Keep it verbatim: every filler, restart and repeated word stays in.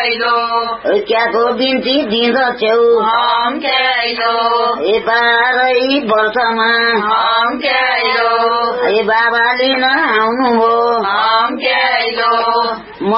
क्याको बिन्ती दिँदछौ ए बाह्रै वर्षमा ए बाबाले न आउनु हो